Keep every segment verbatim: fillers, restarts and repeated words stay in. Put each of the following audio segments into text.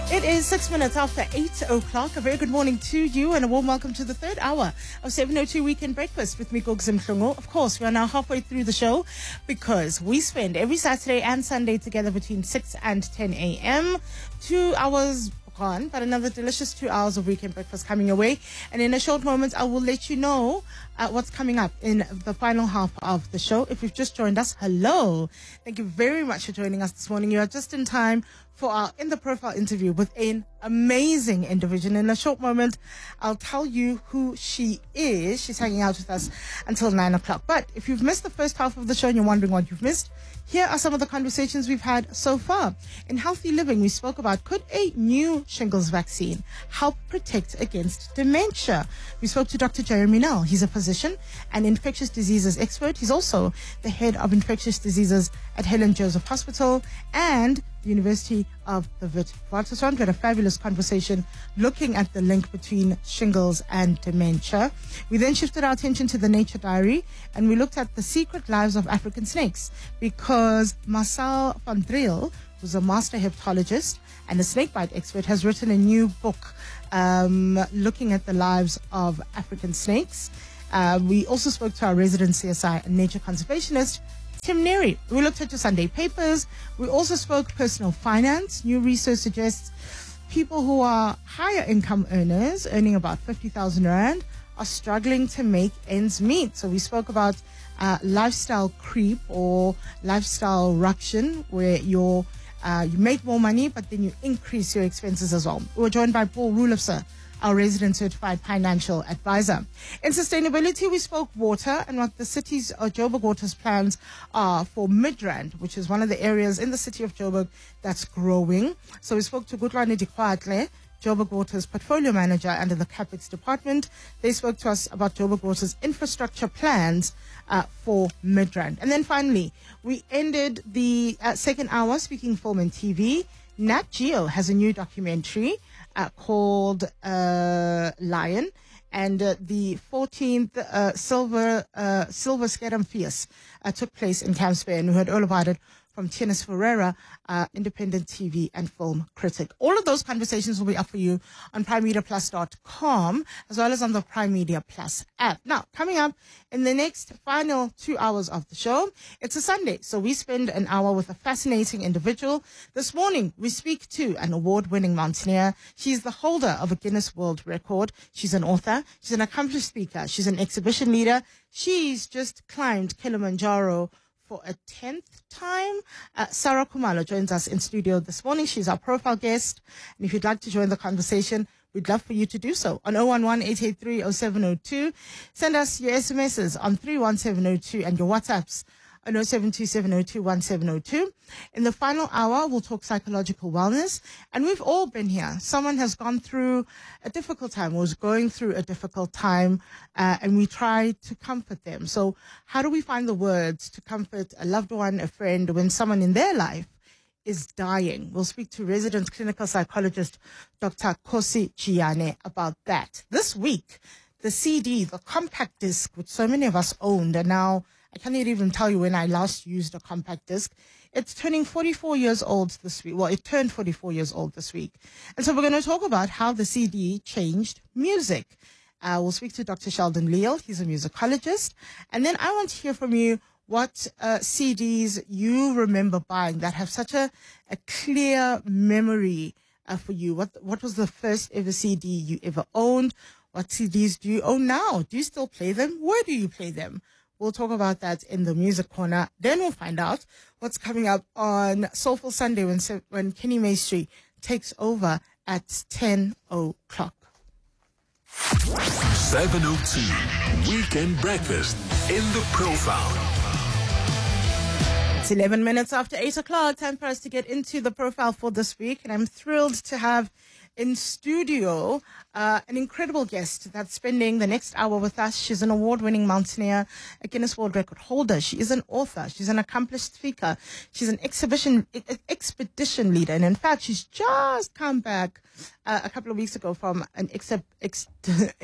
It is six minutes after eight o'clock. A very good morning to you and a warm welcome to the third hour of seven oh two Weekend Breakfast with me, Gugzim Mhlungu. Of course, we are now halfway through the show because we spend every Saturday and Sunday together between six and ten a.m. Two hours gone, but another delicious two hours of Weekend Breakfast coming your way. And in a short moment, I will let you know uh, what's coming up in the final half of the show. If you've just joined us, hello. Thank you very much for joining us this morning. You are just in time for our In the Profile interview with an amazing individual. In a short moment, I'll tell you who she is. She's hanging out with us until nine o'clock. But if you've missed the first half of the show and you're wondering what you've missed, here are some of the conversations we've had so far. In Healthy Living, we spoke about, could a new shingles vaccine help protect against dementia? We spoke to Doctor Jeremy Nell. He's a physician and infectious diseases expert. He's also the head of infectious diseases at Helen Joseph Hospital and the University of the Witwatersrand. We had a fabulous conversation looking at the link between shingles and dementia. We then shifted our attention to the Nature Diary and we looked at the secret lives of African snakes because Marcel van Driel, who's a master hepatologist and a snakebite expert, has written a new book um, looking at the lives of African snakes. Uh, we also spoke to our resident C S I and nature conservationist, Tim Neary. We looked at your Sunday papers. We also spoke personal finance. New research suggests people who are higher income earners, earning about fifty thousand rand, are struggling to make ends meet. So we spoke about uh, lifestyle creep or lifestyle ruction, where you're, uh, you make more money, but then you increase your expenses as well. We were joined by Paul Rulofse, our resident certified financial advisor. In sustainability, we spoke water and what the city's uh, Joburg Water's plans are for Midrand, which is one of the areas in the city of Joburg that's growing. So we spoke to Gudlwane Dikwatle, Joburg Water's portfolio manager under the CapEx department. They spoke to us about Joburg Water's infrastructure plans uh, for Midrand. And then finally, we ended the uh, second hour speaking film and T V. Nat Geo has a new documentary Uh, called uh, Lion, and uh, the fourteenth uh, Silver uh, Silver Scatum Feast uh, took place in Camps Bay, and we heard all about it from Tienes Ferreira, uh, independent T V and film critic. All of those conversations will be up for you on prime media plus dot com, as well as on the Prime Media Plus app. Now, coming up in the next final two hours of the show, it's a Sunday, so we spend an hour with a fascinating individual. This morning, we speak to an award-winning mountaineer. She's the holder of a Guinness World Record. She's an author. She's an accomplished speaker. She's an exhibition leader. She's just climbed Kilimanjaro for a tenth time. Uh, Sarah Khumalo joins us in studio this morning. She's our profile guest. And if you'd like to join the conversation, we'd love for you to do so on oh one one, eight eight three, oh seven oh two. Send us your S M Ses on three one seven oh two and your WhatsApps on oh seven two seven oh two one seven oh two. In the final hour, we'll talk psychological wellness. And we've all been here. Someone has gone through a difficult time, was going through a difficult time, uh, and we try to comfort them. So how do we find the words to comfort a loved one, a friend, when someone in their life is dying? We'll speak to resident clinical psychologist, Doctor Kosi Chiane, about that. This week, the C D, the compact disc, which so many of us owned, and now I can't even tell you when I last used a compact disc. It's turning forty-four years old this week. Well, it turned forty-four years old this week. And so we're going to talk about how the C D changed music. Uh, we'll speak to Doctor Sheldon Leal. He's a musicologist. And then I want to hear from you what uh, C Ds you remember buying that have such a, a clear memory uh, for you. What, what was the first ever C D you ever owned? What C Ds do you own now? Do you still play them? Where do you play them? We'll talk about that in the music corner. Then we'll find out what's coming up on Soulful Sunday when when Kenny Maestri takes over at ten o'clock. seven oh two Weekend Breakfast in the Profile. It's eleven minutes after eight o'clock. Time for us to get into the profile for this week. And I'm thrilled to have in studio uh, an incredible guest that's spending the next hour with us. She's an award-winning mountaineer, a Guinness World Record holder. She is an author. She's an accomplished speaker. She's an exhibition ex- expedition leader. And in fact, she's just come back uh, a couple of weeks ago from an ex- ex- ex-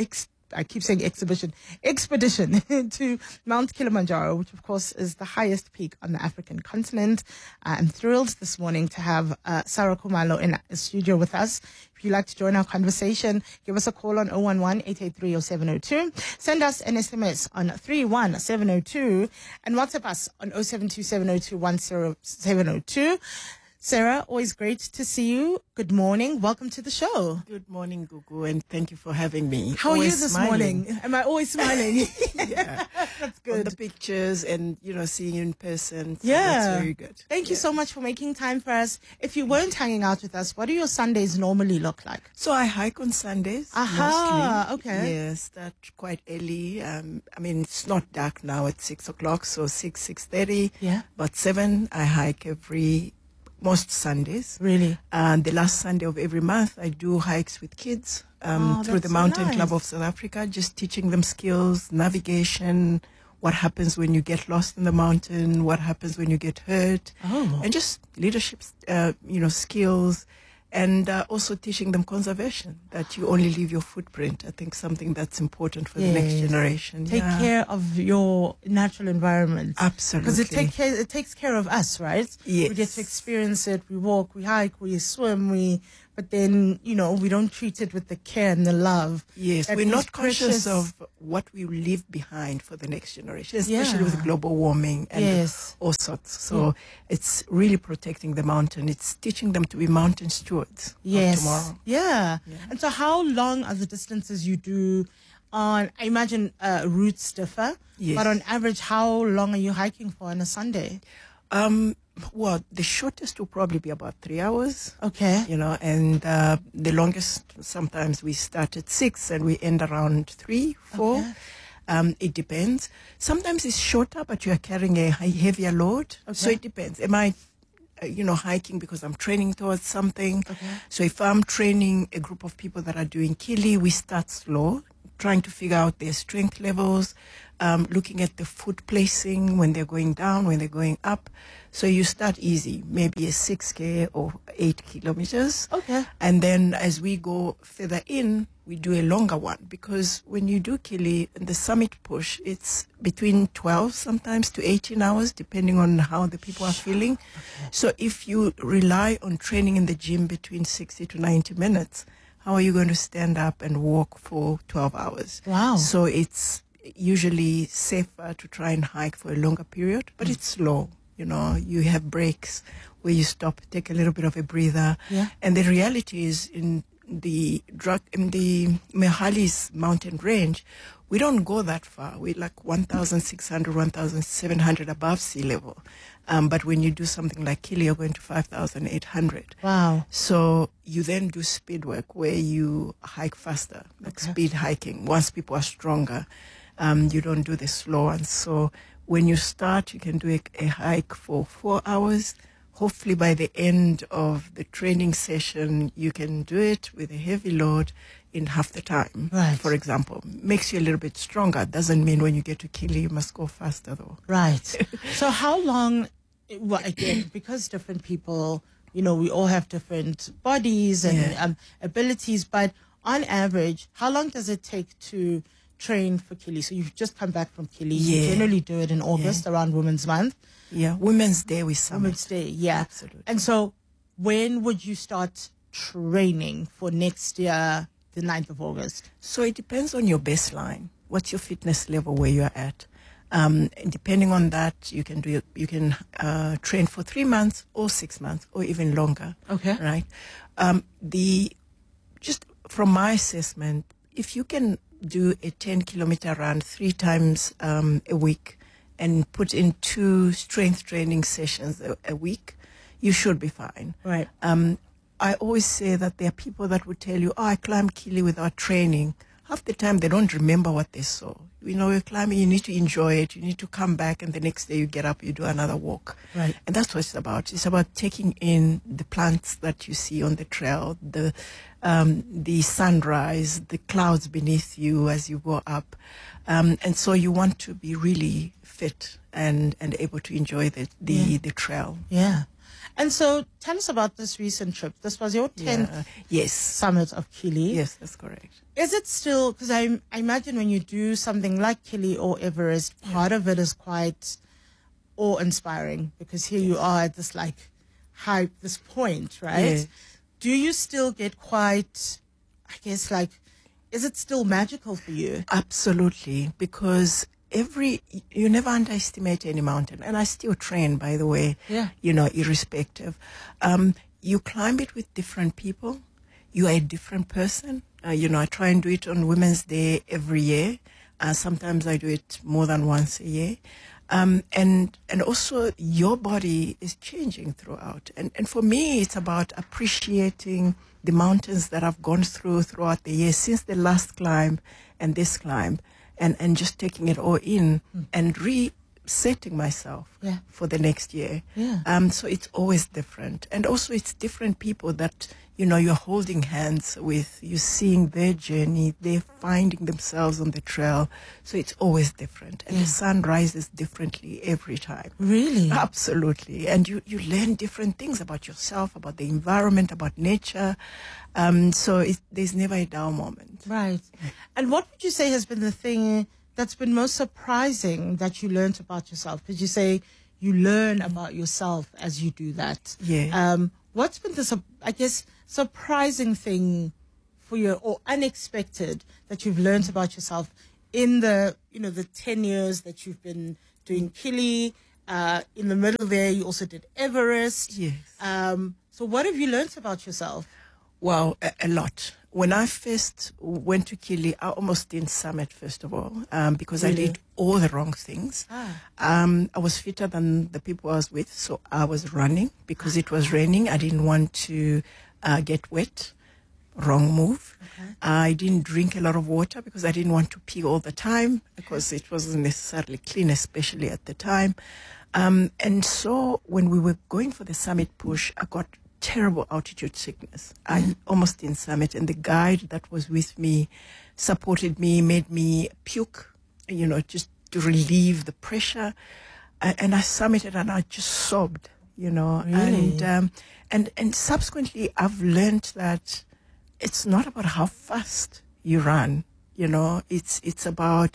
I keep saying exhibition, expedition to Mount Kilimanjaro, which of course is the highest peak on the African continent. Uh, I'm thrilled this morning to have uh, Sarah Khumalo in the studio with us. If you'd like to join our conversation, give us a call on zero one one, eight eight three, zero seven zero two. Send us an S M S on three one seven zero two and WhatsApp us on zero seven two seven zero two one zero seven zero two. Sarah, always great to see you. Good morning. Welcome to the show. Good morning, Gugu, and thank you for having me. How always are you this smiling. morning? Am I always smiling? Yeah. That's good. On the pictures and, you know, seeing you in person. So Yeah. That's very good. Thank you Yeah. so much for making time for us. If you weren't hanging out with us, what do your Sundays normally look like? So I hike on Sundays. Aha, mostly. okay. Yeah, start quite early. Um, I mean, it's not dark now at six o'clock, so six, six thirty. Yeah. But seven, I hike every, most Sundays. Really? And the last Sunday of every month, I do hikes with kids um, Oh, through the that's so Mountain nice. Club of South Africa, just teaching them skills, navigation, what happens when you get lost in the mountain, what happens when you get hurt, Oh. and just leadership, uh, you know, skills, and uh, also teaching them conservation, that you only leave your footprint. I think something that's important for the next Yes. generation. Take Yeah. care of your natural environment. Absolutely. Because it, take care, it takes care of us, right? We get Yes. to experience it. We walk, we hike, we swim, we... But then, you know, we don't treat it with the care and the love. Yes, that we're is not conscious precious. of what we leave behind for the next generation, especially with Yeah. global warming and Yes. all sorts. So it's really protecting the mountain. It's teaching them to be mountain stewards Yes. of tomorrow. Yeah. Yeah. And so how long are the distances you do on, I imagine uh, routes differ, Yes. but on average, how long are you hiking for on a Sunday? Um, well, the shortest will probably be about three hours. Okay. You know, and uh, the longest, sometimes we start at six and we end around three, four. Okay. Um, it depends. Sometimes it's shorter, but you are carrying a high, heavier load. So Okay. it depends. Am I, uh, you know, hiking because I'm training towards something? Okay. So if I'm training a group of people that are doing Kili, we start slow, trying to figure out their strength levels, um, looking at the foot placing when they're going down, when they're going up. So you start easy, maybe a six K or eight kilometers. Okay. And then as we go further in, we do a longer one, because when you do Kili, the summit push, it's between twelve sometimes to eighteen hours, depending on how the people are feeling. So if you rely on training in the gym between sixty to ninety minutes, how are you going to stand up and walk for twelve hours? Wow. So it's usually safer to try and hike for a longer period, but it's slow. You know, you have breaks where you stop, take a little bit of a breather. Yeah. And the reality is, in the drug, in the Mehalis mountain range, we don't go that far. We're like one thousand six hundred, one thousand seven hundred above sea level. Um, but when you do something like Kili, you're going to five thousand eight hundred. Wow. So you then do speed work where you hike faster, like Okay. speed hiking. Once people are stronger, um, you don't do the slow ones. So when you start, you can do a, a hike for four hours. Hopefully by the end of the training session, you can do it with a heavy load in half the time, Right. for example. Makes you a little bit stronger. Doesn't mean when you get to Kili, you must go faster though. Right. So how long, well, again, because different people, you know, we all have different bodies and Yeah. um, abilities, but on average, how long does it take to train for Kili? So you've just come back from Kili. You Yeah. generally do it in August around Women's Month. Yeah, Women's Day we summit. Women's Day, yeah. Absolutely. And so when would you start training for next year, the ninth of August? So it depends on your baseline. What's your fitness level where you're at? Um, and depending on that, you can do you can uh, train for three months or six months or even longer. Okay. Right. Um, the just from my assessment, if you can do a ten kilometer run three times um, a week and put in two strength training sessions a, a week, you should be fine. Right. Um, I always say that there are people that would tell you, oh, I climbed Kili without training. Half the time they don't remember what they saw. You know, you're climbing, you need to enjoy it. You need to come back, and the next day you get up, you do another walk. Right. And that's what it's about. It's about taking in the plants that you see on the trail, the um, the sunrise, the clouds beneath you as you go up. Um, and so you want to be really fit and, and able to enjoy the, the, Yeah. the trail. Yeah. And so tell us about this recent trip. This was your tenth Yeah. Yes. summit of Kili. Yes, that's correct. Is it still, because I, I imagine when you do something like Kili or Everest, part of it is quite awe-inspiring, because here you are at this like high, this point, right? Yes. Do you still get quite, I guess, like, is it still magical for you? Absolutely, because every, you never underestimate any mountain. And I still train, by the way, Yeah. you know, irrespective. Um, you climb it with different people. You are a different person. Uh, you know, I try and do it on Women's Day every year. Uh, sometimes I do it more than once a year. Um, and and also your body is changing throughout. And and for me, it's about appreciating the mountains that I've gone through throughout the year, since the last climb and this climb, and, and just taking it all in mm. and resetting myself yeah. for the next year. Yeah. Um, so it's always different. And also it's different people that, you know, you're holding hands with, you're seeing their journey, they're finding themselves on the trail. So it's always different. And yeah. the sun rises differently every time. Really? Absolutely. And you, you learn different things about yourself, about the environment, about nature. Um, so it, there's never a dull moment. Right. And what would you say has been the thing that's been most surprising that you learned about yourself? Because you say you learn about yourself as you do that. Yeah. Um, what's been the, sup- I guess, surprising thing for you, or unexpected, that you've learned about yourself in the, you know, the ten years that you've been doing Kili? Uh, in the middle there, you also did Everest. Yes. Um, so what have you learned about yourself? Wow, a, a lot. When I first went to Kili, I almost didn't summit, first of all, um, because really? I did all the wrong things. Ah. Um, I was fitter than the people I was with, so I was running because it was raining. I didn't want to uh, get wet. Wrong move. Okay. I didn't drink a lot of water because I didn't want to pee all the time, because it wasn't necessarily clean, especially at the time. Um, and so when we were going for the summit push, I got terrible altitude sickness. I almost didn't summit, and the guide that was with me supported me, made me puke, you know, just to relieve the pressure. I, and I summited, and I just sobbed, you know. Really? And um, and and subsequently, I've learned that it's not about how fast you run, you know. It's it's about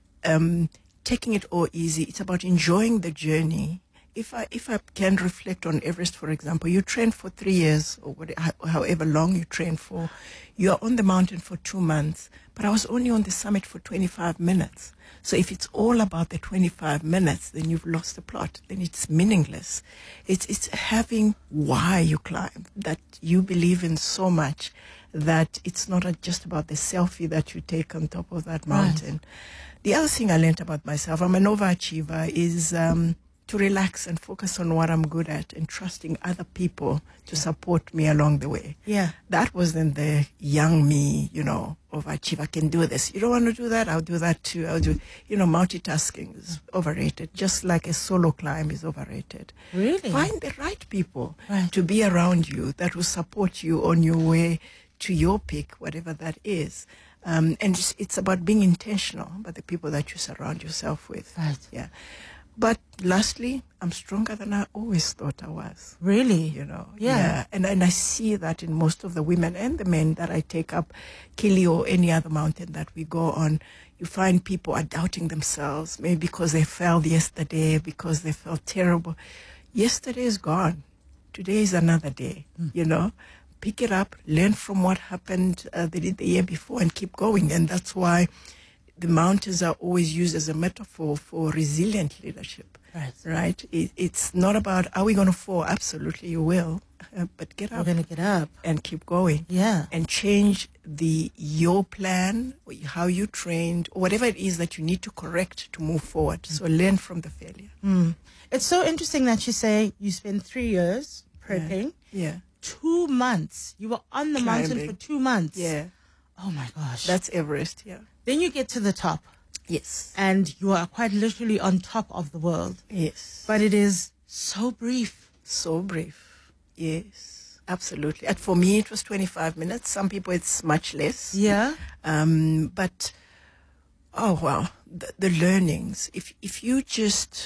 um, taking it all easy. It's about enjoying the journey. If I if I can reflect on Everest, for example, you train for three years or whatever, however long you train for. You are on the mountain for two months, but I was only on the summit for twenty-five minutes. So if it's all about the twenty-five minutes, then you've lost the plot. Then it's meaningless. It's it's having why you climb, that you believe in so much, that it's not just about the selfie that you take on top of that mountain. Right. The other thing I learned about myself, I'm an overachiever, is um, to relax and focus on what I'm good at, and trusting other people to support me along the way. Yeah. That wasn't the young me, you know, overachieve. I can do this. You don't want to do that? I'll do that too. I'll do, you know, multitasking is overrated. Just like a solo climb is overrated. Really? Find the right people right. to be around you that will support you on your way to your peak, whatever that is. Um, and it's, it's about being intentional about the people that you surround yourself with. Right. Yeah. But lastly, I'm stronger than I always thought I was. Really? You know? Yeah. yeah. And, and I see that in most of the women and the men that I take up Kili or any other mountain that we go on. You find people are doubting themselves, maybe because they fell yesterday, because they felt terrible. Yesterday is gone. Today is another day, mm. you know? Pick it up, learn from what happened uh, they did the year before, and keep going. And that's why the mountains are always used as a metaphor for resilient leadership. Right. Right? It, it's not about, are we going to fall? Absolutely, you will. Uh, but get up. We're going to get up. And keep going. Yeah. And change the your plan, how you trained, or whatever it is that you need to correct to move forward. Mm. So learn from the failure. Mm. It's so interesting that you say you spent three years prepping. Yeah. yeah. Two months. You were on the Climbing. mountain for two months. Yeah. Oh my gosh. That's Everest, yeah. Then you get to the top. Yes. And you are quite literally on top of the world. Yes. But it is so brief. So brief. Yes. Absolutely. And for me, it was twenty-five minutes. Some people, it's much less. Yeah. Um, but, oh, wow. The, the learnings. If, if you just...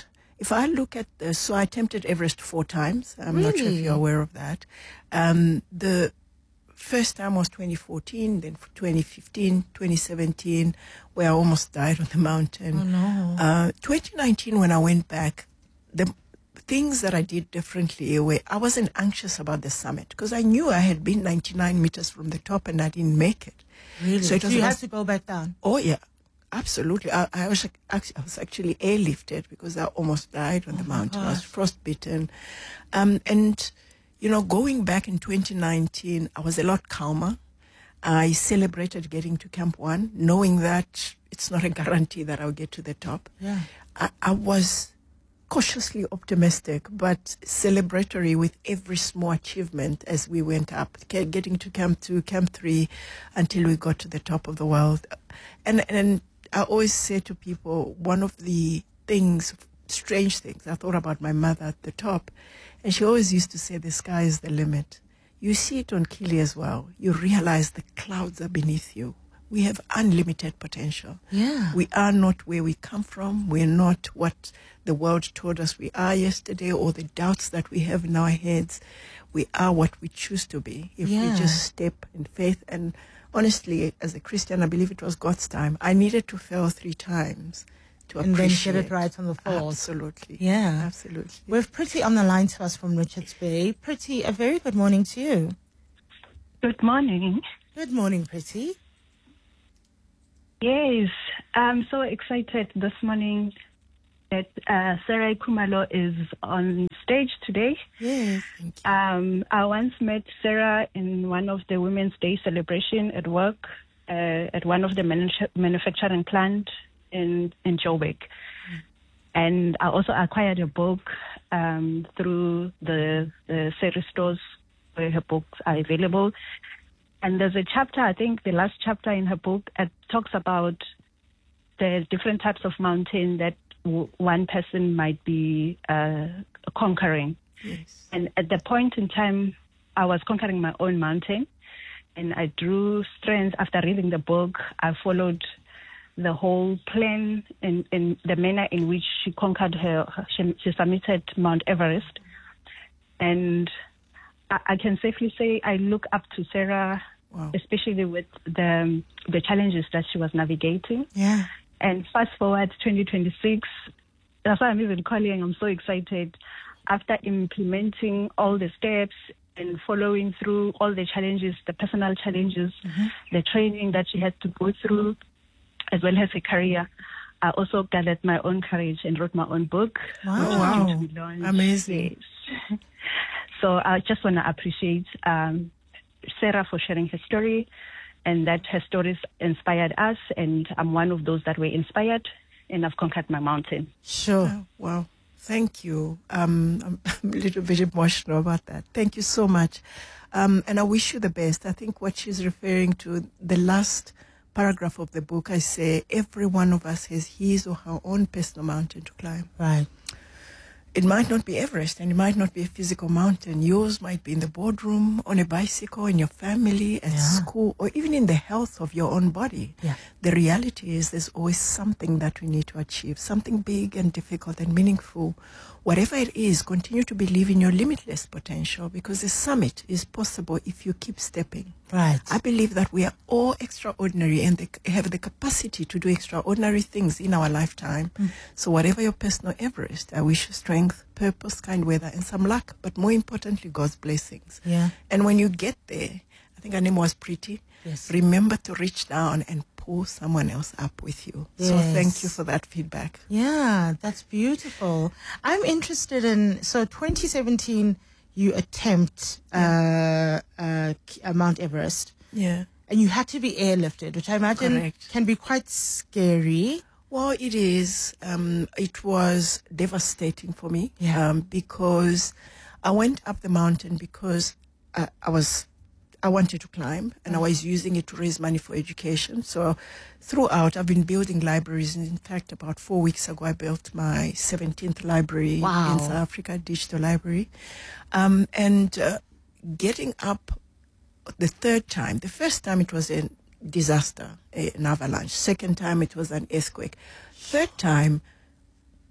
if I look at the, so I attempted Everest four times. I'm not sure if Really? you're aware of that. Um, the first time was twenty fourteen, then twenty fifteen, twenty seventeen, where I almost died on the mountain. Oh, no. Uh, twenty nineteen, when I went back, the things that I did differently were I wasn't anxious about the summit because I knew I had been ninety-nine meters from the top and I didn't make it. Really? So it So was you not- had to go back down. Oh, yeah, absolutely. I, I, was, actually, I was actually airlifted because I almost died on the mountain. I was frostbitten. Um, and, you know, going back in twenty nineteen, I was a lot calmer. I celebrated getting to Camp One, knowing that it's not a guarantee that I'll get to the top. Yeah. I, I was cautiously optimistic, but celebratory with every small achievement as we went up, ge- getting to Camp Two, Camp Three, until we got to the top of the world. And and I always say to people, one of the things, strange things, I thought about my mother at the top, and she always used to say, the sky is the limit. You see it on Kili as well. You realize the clouds are beneath you. We have unlimited potential. Yeah. We are not where we come from. We're not what the world told us we are yesterday or the doubts that we have in our heads. We are what we choose to be if Yeah. we just step in faith. And honestly, as a Christian, I believe it was God's time. I needed to fail three times to And then appreciate. get it right on the fourth. Absolutely. Yeah. Absolutely. We have Pretty on the line to us from Richards Bay. Pretty, a very good morning to you. Good morning. Good morning, Pretty. Yes, I'm so excited this morning that uh, Sarah Kumalo is on stage today. Yes. Um, I once met Sarah in one of the Women's Day celebration at work uh, at one of the manu- manufacturing plant in in Joburg. And I also acquired a book um, through the, the Sarah stores where her books are available. And there's a chapter, I think the last chapter in her book, it talks about the different types of mountain that w- one person might be uh, conquering. Yes. And at the point in time, I was conquering my own mountain, and I drew strength after reading the book. I followed the whole plan in, in the manner in which she conquered her, she, she submitted Mount Everest. And I, I can safely say I look up to Sarah, Wow. especially with the the challenges that she was navigating. Yeah. And fast forward twenty twenty-six, that's why I'm even calling. I'm so excited. After implementing all the steps and following through all the challenges, the personal challenges, the training that she had to go through, as well as her career, I also gathered my own courage and wrote my own book. Wow. which is Wow. due to be launched. Amazing. Yes. So I just want to appreciate um, Sarah for sharing her story, and that her stories inspired us, and I'm one of those that were inspired, and I've conquered my mountain. Sure. Oh, wow. Thank you. Um, I'm a little bit emotional about that. Thank you so much. Um, and I wish you the best. I think what she's referring to, the last paragraph of the book, I say every one of us has his or her own personal mountain to climb. Right. It might not be Everest, and it might not be a physical mountain. Yours might be in the boardroom, on a bicycle, in your family, at Yeah. school, or even in the health of your own body. Yeah. The reality is there's always something that we need to achieve, something big and difficult and meaningful. Whatever it is, continue to believe in your limitless potential, because the summit is possible if you keep stepping. Right. I believe that we are all extraordinary and they have the capacity to do extraordinary things in our lifetime. So whatever your personal Everest, I wish you strength, purpose, kind weather, and some luck, but more importantly, God's blessings. Yeah. And when you get there, I think her name was Pretty, Yes. remember to reach down and pull someone else up with you. So Yes. thank you for that feedback. Yeah, that's beautiful. I'm interested in, so twenty seventeen, you attempt uh, uh, K- uh, Mount Everest, Yeah. and you had to be airlifted, which I imagine Correct. can be quite scary. Well, it is. Um, it was devastating for me Yeah. um, because I went up the mountain because I, I was I wanted to climb, and I was using it to raise money for education. So throughout, I've been building libraries. And in fact, about four weeks ago, I built my seventeenth library Wow. in South Africa, digital library. Um, and uh, getting up the third time, the first time it was a disaster, a- an avalanche. Second time it was an earthquake. Third time,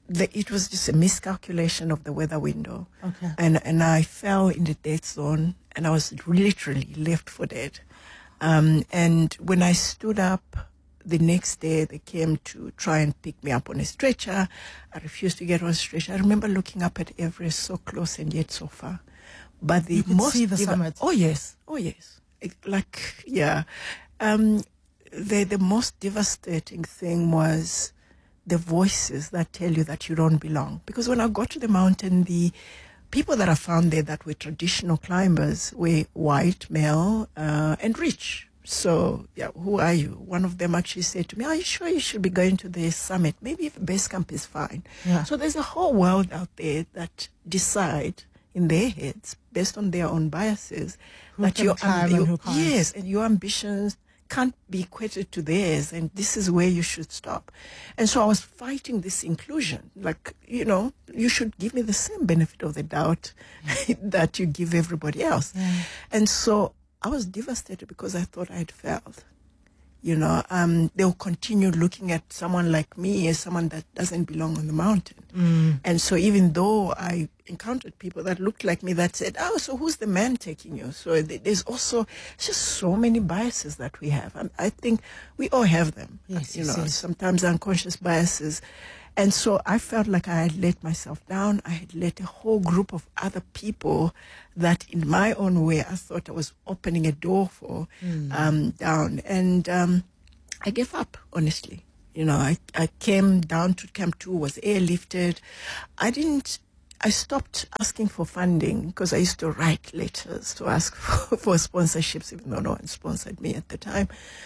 the, it was just a miscalculation of the weather window. Okay. And, and I fell in the dead zone, and I was literally left for dead. Um, and when I stood up the next day, they came to try and pick me up on a stretcher. I refused to get on a stretcher. I remember looking up at Everest, so close and yet so far. But the You could most see the deva- summit. Oh yes, oh yes. It, like yeah, um, the the most devastating thing was the voices that tell you that you don't belong. Because when I got to the mountain, the people that I found there that were traditional climbers were white, male, uh, and rich. So, yeah, who are you? One of them actually said to me, are you sure you should be going to the summit? Maybe if base camp is fine. Yeah. So there's a whole world out there that decide in their heads, based on their own biases, Who that can your climb and your- who can't. yes, and your ambitions can't be equated to theirs, and this is where you should stop. And so I was fighting this inclusion, like, you know, you should give me the same benefit of the doubt that you give everybody else. Yeah. And so I was devastated because I thought I had failed. You know, um, they'll continue looking at someone like me as someone that doesn't belong on the mountain. Mm. And so even though I encountered people that looked like me that said, oh, so who's the man taking you? So th- there's also just so many biases that we have. And I think we all have them, Yes, you yes, know, yes. sometimes unconscious biases. And so I felt like I had let myself down. I had let a whole group of other people that in my own way I thought I was opening a door for Mm. um, down. And um, I gave up, honestly. You know, I, I came down to Camp two, was airlifted. I didn't, I stopped asking for funding because I used to write letters to ask for, for sponsorships, even though no one sponsored me at the time.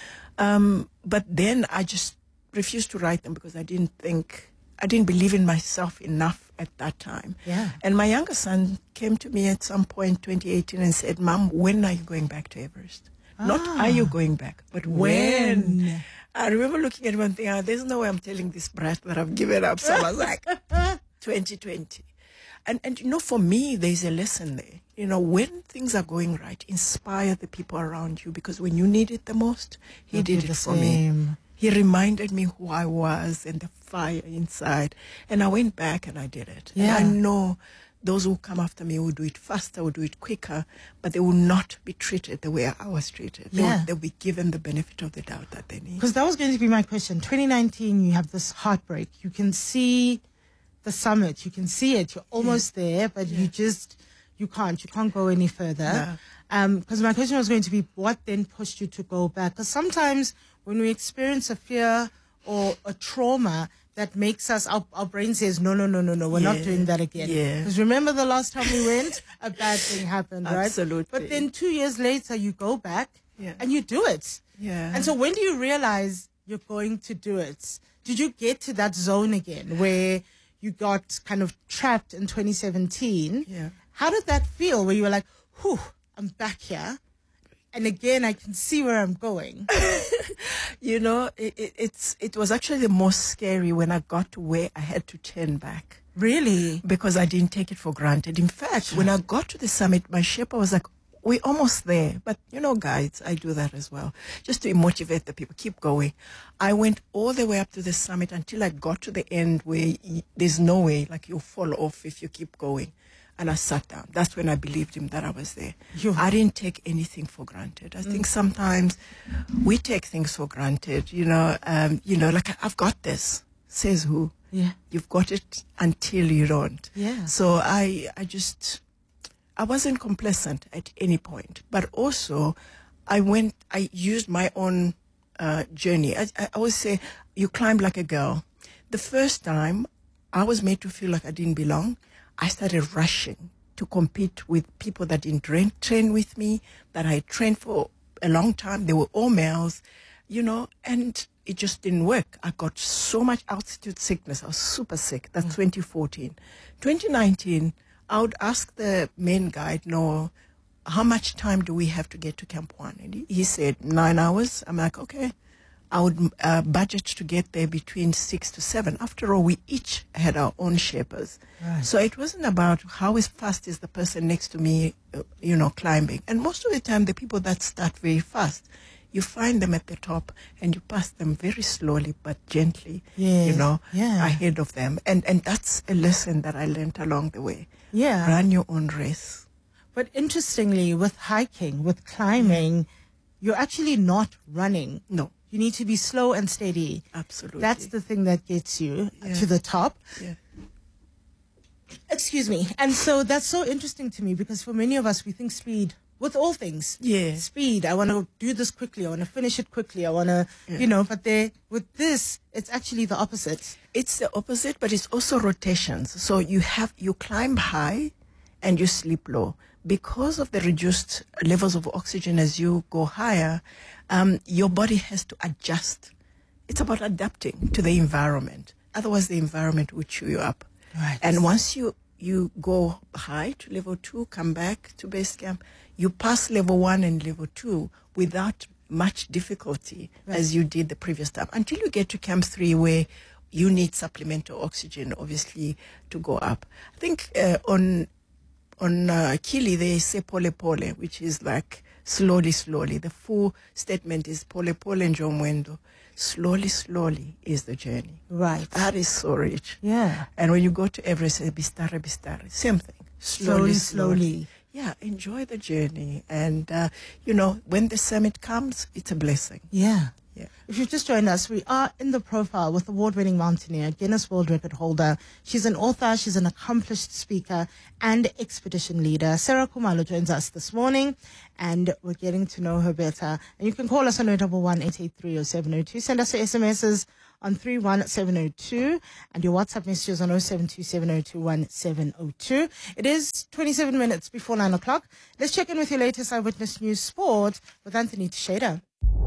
Um, but then I just refused to write them because I didn't think, I didn't believe in myself enough at that time. Yeah. And my younger son came to me at some point, twenty eighteen, and said, Mom, when are you going back to Everest? Not Ah. are you going back, but When? when? I remember looking at him and thinking, oh, there's no way I'm telling this brat that I've given up. So I was like, twenty twenty. And, and, you know, for me, there's a lesson there. You know, when things are going right, inspire the people around you, because when you need it the most, he You'll did do it the for me. same. He reminded me who I was and the fire inside. And I went back and I did it. Yeah. And I know those who come after me will do it faster, will do it quicker, but they will not be treated the way I was treated. They will- Yeah. They'll be given the benefit of the doubt that they need. Because that was going to be my question. twenty nineteen, you have this heartbreak. You can see the summit. You can see it. You're almost there, but you just, you can't. You can't go any further. No. Because my question was going to be, what then pushed you to go back? Because sometimes when we experience a fear or a trauma that makes us, our, our brain says, no, no, no, no, no, we're not Yeah. doing that again. Yeah. Because remember the last time we went, a bad thing happened, right? Absolutely. But then two years later, you go back Yeah. and you do it. Yeah. And so when do you realize you're going to do it? Did you get to that zone again where you got kind of trapped in twenty seventeen? Yeah. How did that feel where you were like, whew, I'm back here. And again, I can see where I'm going. You know, it, it, it's it was actually the most scary when I got to where I had to turn back, Really? because I didn't take it for granted. In fact, when I got to the summit, my Sherpa was like, we're almost there. But, you know, guides, I do that as well, just to motivate the people. Keep going. I went all the way up to the summit until I got to the end where y- there's no way, like, you'll fall off if you keep going. And I sat down. That's when I believed him that I was there. You- I didn't take anything for granted. I think sometimes we take things for granted, you know, um, you know, like, I've got this. Says who? Yeah. You've got it until you don't. Yeah. So I, I just, I wasn't complacent at any point, but also I went, I used my own uh, journey. I, I always say, you climb like a girl. The first time I was made to feel like I didn't belong, I started rushing to compete with people that didn't train, train with me, that I had trained for a long time. They were all males, you know, and it just didn't work. I got so much altitude sickness. I was super sick. That's Mm. twenty fourteen. twenty nineteen, I would ask the main guide, no, how much time do we have to get to Camp One? And he, he said nine hours. I'm like, okay. I would uh, budget to get there between six to seven. After all, we each had our own Sherpas. Right. So it wasn't about how is fast is the person next to me, uh, you know, climbing. And most of the time, the people that start very fast, you find them at the top and you pass them very slowly but gently, Yes, you know, yeah. ahead of them. And, and that's a lesson that I learned along the way. Yeah. Run your own race. But interestingly, with hiking, with climbing, you're actually not running. No. You need to be slow and steady. Absolutely. That's the thing that gets you Yeah. to the top. Yeah. Excuse me. And so that's so interesting to me because for many of us, we think speed with all things. Yeah. Speed. I want to do this quickly. I want to finish it quickly. I want to, Yeah. you know, but there, with this, it's actually the opposite. It's the opposite, but it's also rotations. So you have, you climb high and you sleep low. Because of the reduced levels of oxygen as you go higher, um, your body has to adjust. It's about adapting to the environment. Otherwise, the environment will chew you up. Right. And once you, you go high to level two, come back to base camp, you pass level one and level two without much difficulty Right. as you did the previous time, until you get to camp three where you need supplemental oxygen, obviously, to go up. I think uh, on on uh, Kili, they say pole pole, which is like slowly, slowly. The full statement is pole pole njomwendo. Slowly, slowly is the journey. Right. That is so rich. Yeah. And when you go to Everest, bistare, bistare, same thing. Slowly, slowly. Yeah, enjoy the journey. And, uh, you know, when the summit comes, it's a blessing. Yeah. Yeah. If you've just joined us, we are in the profile with award-winning mountaineer, Guinness World Record holder. She's an author, she's an accomplished speaker and expedition leader. Sarah Khumalo joins us this morning, and we're getting to know her better. And you can call us on zero one one, eight eight three, zero seven zero two. Send us your S M Ses on three one seven zero two and your WhatsApp messages on zero seven two seven zero two one seven zero two. It is twenty-seven minutes before nine o'clock. Let's check in with your latest Eyewitness News Sport with Anthony Teixeira.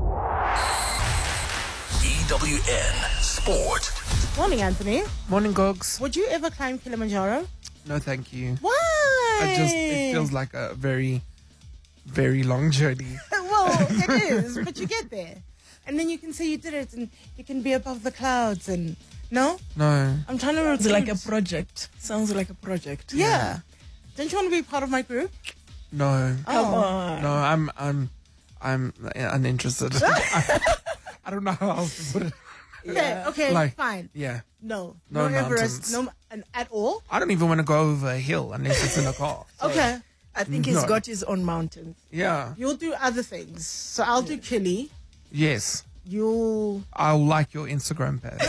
E W N Sport. Morning, Anthony. Morning, Gogs. Would you ever climb Kilimanjaro? No, thank you. Why? I just, it feels like a very, very long journey. Well, it is, but you get there. And then you can say you did it and you can be above the clouds and... No? No. I'm trying to It's recruit. like a project. Sounds like a project. Yeah. Don't you want to be part of my group? No. Come Oh. on. No, I'm, I'm, I'm uninterested. I don't know how else to put it. Okay, okay, Like- fine. Yeah. No. No Everest. mountains. No, and at all? I don't even want to go over a hill unless it's in a car. Okay. I think he's No. got his own mountain. Yeah. You'll do other things. So I'll do Kili. Yes. You'll... I'll like your Instagram page.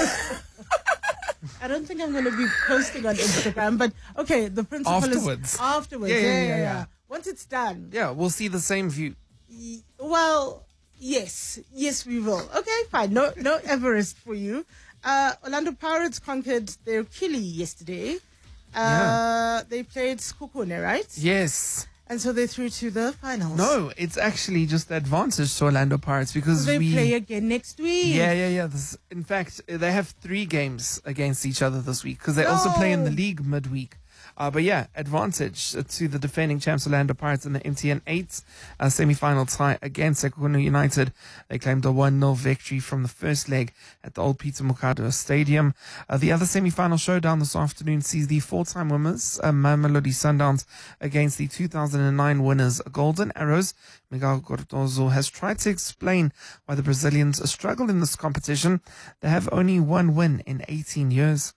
I don't think I'm going to be posting on Instagram, but okay, the principle Afterwards. is... Afterwards. Yeah, Yeah, yeah, yeah, yeah, yeah, yeah. Once it's done. Yeah, we'll see the same view. Y- Well, yes. Yes, we will. Okay, fine. No no Everest for you. Uh, Orlando Pirates conquered their Kili yesterday. Uh, Yeah. They played Skokone, right? Yes. And so they're through to the finals. No, it's actually just advantage to Orlando Pirates because They we... play again next week. Yeah, yeah, yeah. This, in fact, they have three games against each other this week because they also play in the No. league midweek. Uh, but yeah, advantage to the defending champs Orlando Pirates in the M T N eight uh, semi-final tie against Sekhukhune United. They claimed a one nil victory from the first leg at the old Peter Mokado Stadium. Uh, the other semi-final showdown this afternoon sees the four-time winners, uh, Mamelodi Sundowns, against the two thousand nine winners, Golden Arrows. Miguel Cordozo has tried to explain why the Brazilians struggle in this competition. They have only one win in eighteen years.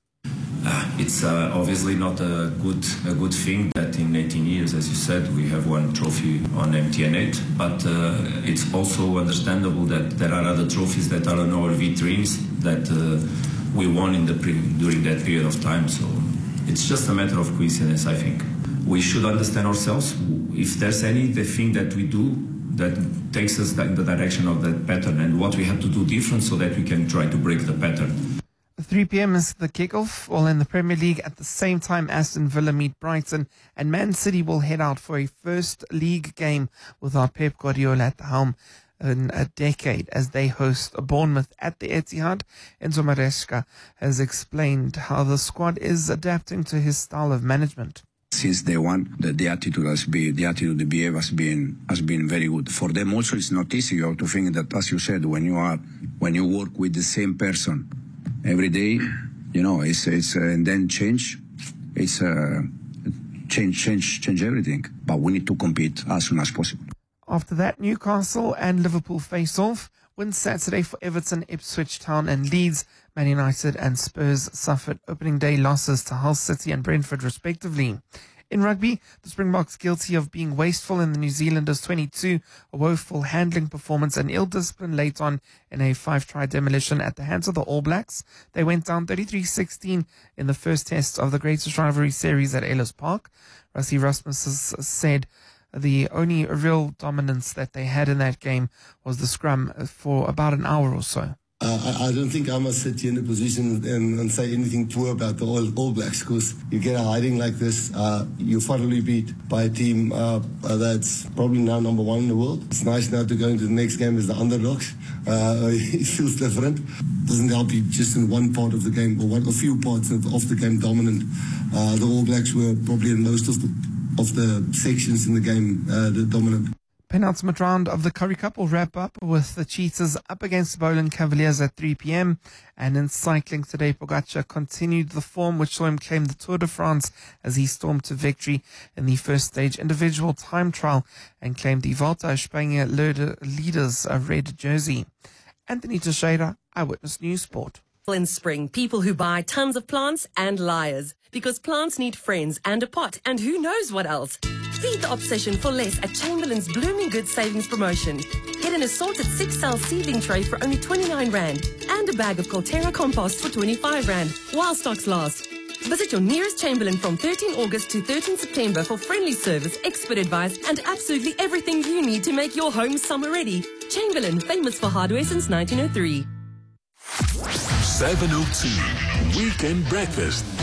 It's uh, obviously not a good a good thing that in eighteen years, as you said, we have one trophy on M T N eight, but uh, it's also understandable that there are other trophies that are on our vitrines that uh, we won in the pre- during that period of time. So it's just a matter of coincidence, I think. We should understand ourselves. If there's any the thing that we do that takes us in the direction of that pattern, and what we have to do different so that we can try to break the pattern. three p.m. is the kickoff, all in the Premier League. At the same time, Aston Villa meet Brighton, and Man City will head out for a first league game without Pep Guardiola at the helm in a decade as they host Bournemouth at the Etihad. Enzo Maresca has explained how the squad is adapting to his style of management. Since day one, the, the attitude has been, the attitude, the behavior has been, has been very good. For them also, it's not easy. You have to think that, as you said, when you are, when you work with the same person every day, you know, it's, it's, uh, and then change, it's, uh, change, change, change everything. But we need to compete as soon as possible. After that, Newcastle and Liverpool face off. Win Saturday for Everton, Ipswich Town and Leeds. Man United and Spurs suffered opening day losses to Hull City and Brentford respectively. In rugby, the Springboks guilty of being wasteful in the New Zealanders twenty-two, a woeful handling performance and ill discipline late on in a five-try demolition at the hands of the All Blacks. They went down thirty-three sixteen in the first test of the greatest rivalry series at Ellis Park. Rassie Rasmus said the only real dominance that they had in that game was the scrum for about an hour or so. Uh, I, I don't think I must sit here in a position and, and say anything poor about the All, All Blacks, because you get a hiding like this, uh, you're finally beat by a team uh, uh, that's probably now number one in the world. It's nice now to go into the next game as the underdogs. Uh, it feels different. Doesn't help you just in one part of the game, or one, a few parts of, of the game dominant. Uh, the All Blacks were probably in most of the, of the sections in the game uh, the dominant. Penultimate round of the Currie Cup will wrap up with the Cheetahs up against the Boland Cavaliers at three p.m. And in cycling today, Pogacar continued the form which saw him claim the Tour de France as he stormed to victory in the first stage individual time trial and claimed the Volta a España leaders a red jersey. Anthony Teixeira, Eyewitness News Sport. In spring, people who buy tons of plants and liars. Because plants need friends and a pot and who knows what else. Feed the obsession for less at Chamberlain's Blooming Goods Savings Promotion. Get an assorted six-cell seedling tray for only twenty-nine rand and a bag of Colterra compost for twenty-five rand while stocks last. Visit your nearest Chamberlain from thirteenth August to thirteenth September for friendly service, expert advice and absolutely everything you need to make your home summer ready. Chamberlain, famous for hardware since nineteen oh three. seven oh two Weekend Breakfast.